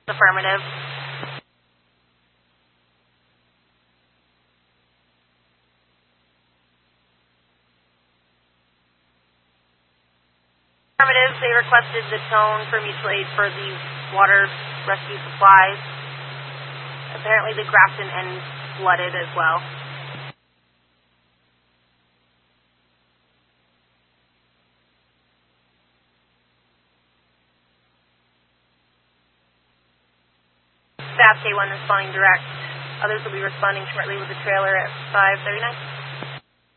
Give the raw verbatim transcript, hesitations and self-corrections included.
Affirmative. Affirmative. They requested the tone for mutual aid for the water rescue supplies. Apparently the Grafton end flooded as well. Staff K one responding direct. Others will be responding shortly with the trailer at five thirty-nine.